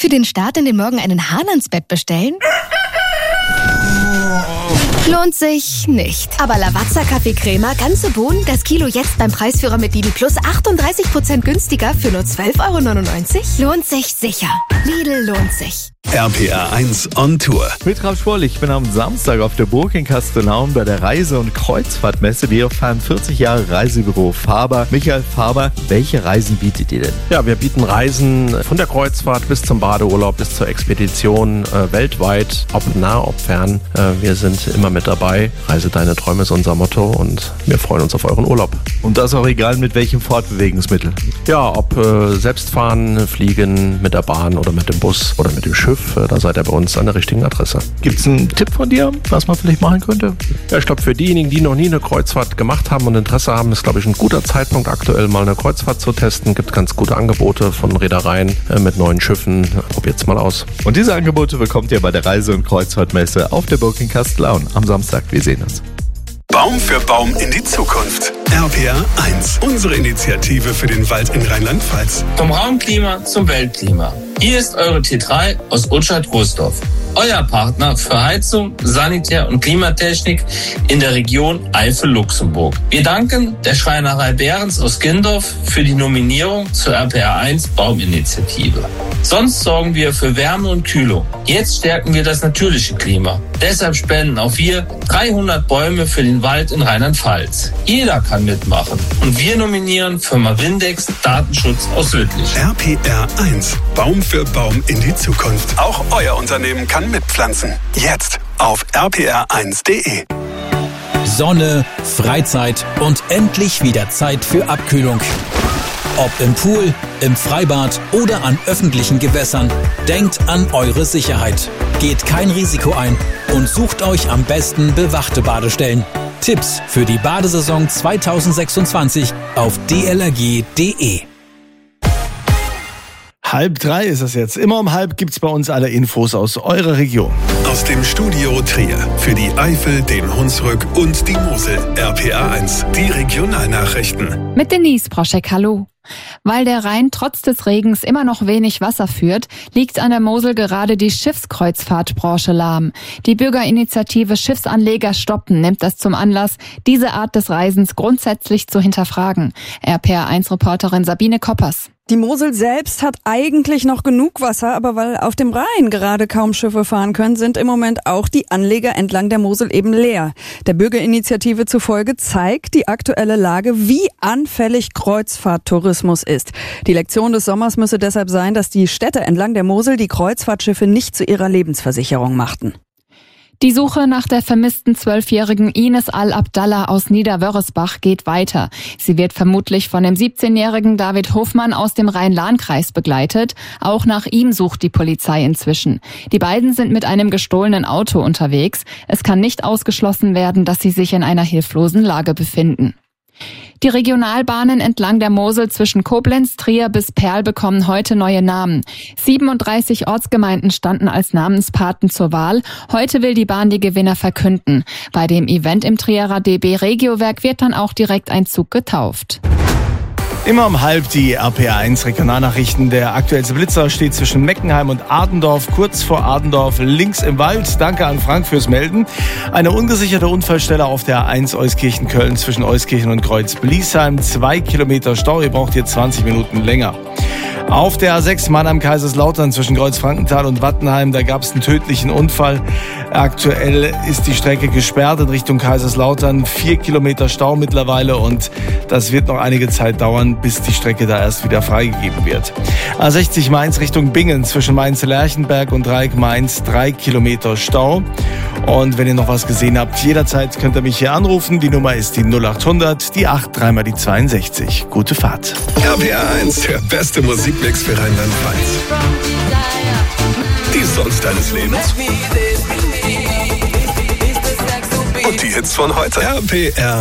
Für den Start in den Morgen einen Hahn ans Bett bestellen? Lohnt sich nicht. Aber Lavazza Kaffee-Crema, ganze Bohnen, das Kilo jetzt beim Preisführer mit Lidl Plus 38% günstiger für nur 12,99 €? Lohnt sich sicher. Lidl lohnt sich. RPR 1 on Tour. Mit Ralf Schwoll, ich bin am Samstag auf der Burg in Castellaun bei der Reise- und Kreuzfahrtmesse. Wir fahren 40 Jahre Reisebüro Faber. Michael Faber, welche Reisen bietet ihr denn? Ja, wir bieten Reisen von der Kreuzfahrt bis zum Badeurlaub, bis zur Expedition weltweit, ob nah, ob fern. Wir sind immer mit dabei. Reise deine Träume ist unser Motto und wir freuen uns auf euren Urlaub. Und das auch egal mit welchem Fortbewegungsmittel? Ja, ob selbst fahren, fliegen, mit der Bahn oder mit dem Bus oder mit dem Schiff, da seid ihr bei uns an der richtigen Adresse. Gibt's einen Tipp von dir, was man vielleicht machen könnte? Ja, ich glaube, für diejenigen, die noch nie eine Kreuzfahrt gemacht haben und Interesse haben, ist, glaube ich, ein guter Zeitpunkt, aktuell mal eine Kreuzfahrt zu testen. Gibt ganz gute Angebote von Reedereien mit neuen Schiffen. Probiert's mal aus. Und diese Angebote bekommt ihr bei der Reise- und Kreuzfahrtmesse auf der Burg in Castellaun am Samstag. Wir sehen uns. Baum für Baum in die Zukunft. RPR 1, unsere Initiative für den Wald in Rheinland-Pfalz. Vom Raumklima zum Weltklima. Hier ist eure T3 aus Utschat-Rußdorf. Euer Partner für Heizung, Sanitär- und Klimatechnik in der Region Eifel-Luxemburg. Wir danken der Schreinerei Behrens aus Gindorf für die Nominierung zur RPR 1 Bauminitiative. Sonst sorgen wir für Wärme und Kühlung. Jetzt stärken wir das natürliche Klima. Deshalb spenden auch wir 300 Bäume für den Wald in Rheinland-Pfalz. Jeder kann mitmachen. Und wir nominieren Firma Windex Datenschutz aus Lüttich. RPR 1, Baum für Baum in die Zukunft. Auch euer Unternehmen kann mitpflanzen. Jetzt auf rpr1.de. Sonne, Freizeit und endlich wieder Zeit für Abkühlung. Ob im Pool, im Freibad oder an öffentlichen Gewässern, denkt an eure Sicherheit. Geht kein Risiko ein und sucht euch am besten bewachte Badestellen. Tipps für die Badesaison 2026 auf dlrg.de. 2:30 ist es jetzt. Immer um 2:30 gibt's bei uns alle Infos aus eurer Region. Aus dem Studio Trier für die Eifel, den Hunsrück und die Mosel. RPR 1, die Regionalnachrichten. Mit Denise Broschek, hallo. Weil der Rhein trotz des Regens immer noch wenig Wasser führt, liegt an der Mosel gerade die Schiffskreuzfahrtbranche lahm. Die Bürgerinitiative Schiffsanleger stoppen nimmt das zum Anlass, diese Art des Reisens grundsätzlich zu hinterfragen. RPR1-Reporterin Sabine Koppers. Die Mosel selbst hat eigentlich noch genug Wasser, aber weil auf dem Rhein gerade kaum Schiffe fahren können, sind im Moment auch die Anleger entlang der Mosel eben leer. Der Bürgerinitiative zufolge zeigt die aktuelle Lage, wie anfällig Kreuzfahrttourismus ist. Die Lektion des Sommers müsse deshalb sein, dass die Städte entlang der Mosel die Kreuzfahrtschiffe nicht zu ihrer Lebensversicherung machten. Die Suche nach der vermissten 12-jährigen Ines Al-Abdallah aus Niederwörresbach geht weiter. Sie wird vermutlich von dem 17-jährigen David Hofmann aus dem Rhein-Lahn-Kreis begleitet. Auch nach ihm sucht die Polizei inzwischen. Die beiden sind mit einem gestohlenen Auto unterwegs. Es kann nicht ausgeschlossen werden, dass sie sich in einer hilflosen Lage befinden. Die Regionalbahnen entlang der Mosel zwischen Koblenz, Trier bis Perl bekommen heute neue Namen. 37 Ortsgemeinden standen als Namenspaten zur Wahl. Heute will die Bahn die Gewinner verkünden. Bei dem Event im Trierer DB Regiowerk wird dann auch direkt ein Zug getauft. Immer um 2:30 die RPR1 Regionalnachrichten. Der aktuellste Blitzer steht zwischen Meckenheim und Adendorf, kurz vor Adendorf, links im Wald. Danke an Frank fürs Melden. Eine ungesicherte Unfallstelle auf der A1 Euskirchen-Köln zwischen Euskirchen und Kreuz-Bliesheim. 2 Kilometer Stau, ihr braucht hier 20 Minuten länger. Auf der A6 Mannheim-Kaiserslautern zwischen Kreuz-Frankenthal und Wattenheim, da gab es einen tödlichen Unfall. Aktuell ist die Strecke gesperrt in Richtung Kaiserslautern. 4 Kilometer Stau mittlerweile und das wird noch einige Zeit dauern, bis die Strecke da erst wieder freigegeben wird. A60 Mainz Richtung Bingen zwischen Mainz-Lerchenberg und Dreieck Mainz, 3 Kilometer Stau. Und wenn ihr noch was gesehen habt, jederzeit könnt ihr mich hier anrufen. Die Nummer ist die 0800, die 8, 3 mal die 62. Gute Fahrt. RPR 1, der beste Musikmix für Rheinland-Pfalz. Die Songs deines Lebens. Und die Hits von heute. RPR